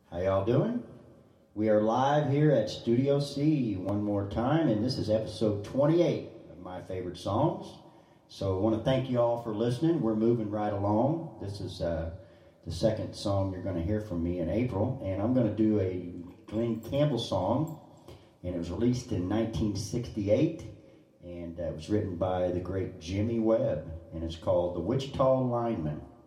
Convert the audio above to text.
How y'all doing? We are live here at Studio C one more time, and this is episode 28 of My Favorite Songs. So I want to thank you all for listening. We're moving right along. This is the second song you're going to hear from me in April, and I'm going to do a Glen Campbell song, and it was released in 1968, and it was written by the great Jimmy Webb, and it's called The Wichita Lineman.